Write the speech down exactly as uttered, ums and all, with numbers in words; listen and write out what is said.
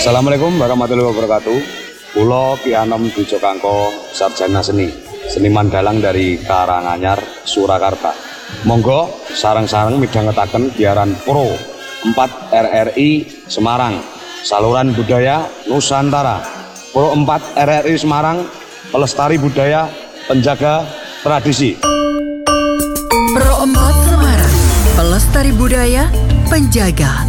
Assalamualaikum warahmatullahi wabarakatuh. Pulo Ki Anom Dwijo Kangko, sarjana seni, seniman dalang dari Karanganyar, Surakarta. Monggo sarang-sarang midhangetaken biaran Pro empat R R I Semarang, saluran budaya Nusantara. Pro empat R R I Semarang, pelestari budaya, penjaga tradisi. Pro empat Semarang, pelestari budaya, penjaga